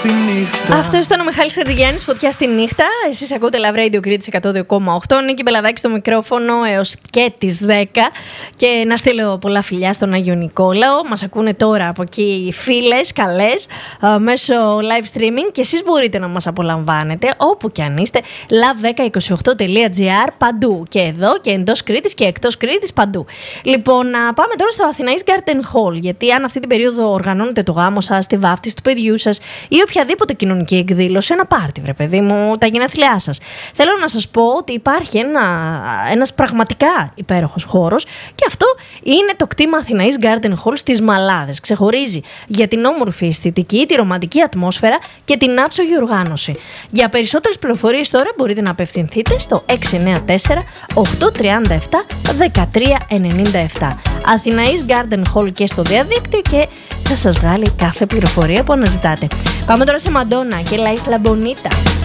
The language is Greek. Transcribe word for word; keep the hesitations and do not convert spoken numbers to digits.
στη νύχτα. Αυτό ήταν ο Μιχάλης Χατζηγιάννης, Φωτιά στη νύχτα. Εσείς ακούτε Love Radio Κρήτης εκατό δύο κόμμα οκτώ. Νίκη Μπελαδάκη στο μικρόφωνο έως και τις δέκα. Και να στείλω πολλά φιλιά στον Άγιο Νικόλαο. Μας ακούνε τώρα από εκεί οι φίλες, καλές, μέσω live streaming. Και εσείς μπορείτε να μας απολαμβάνετε όπου και αν είστε. λαβ δέκα είκοσι οκτώ τελεία τζι άρ παντού. Και εδώ και εντός Κρήτης και εκτός Κρήτης παντού. Λοιπόν, να πάμε τώρα στο Αθηναής Garden Hall. Γιατί αν αυτή την περίοδο οργανώνετε το γάμο σας, τη βάφτιση του παιδιού σας ή οποιαδήποτε κοινωνική εκδήλωση, ένα πάρτι, βρε παιδί μου, τα γενέθλιά σας, θέλω να σας πω ότι υπάρχει ένα, ένας πραγματικά υπέροχος χώρος και αυτό είναι το κτήμα Αθηναής Garden Hall στις Μαλάδες. Ξεχωρίζει για την όμορφη αισθητική, τη ρομαντική ατμόσφαιρα και την άψογη οργάνωση. Για περισσότερες πληροφορίες τώρα μπορείτε να απευθυνθείτε στο έξι εννιά τέσσερα οκτώ τρία επτά ένα τρία εννιά επτά. Αθηναής Garden Hall και στο διαδίκτυο και θα σας βγάλει κάθε πληροφορία που αναζητάτε. Πάμε τώρα σε Μαντόνα και La Isla Bonita.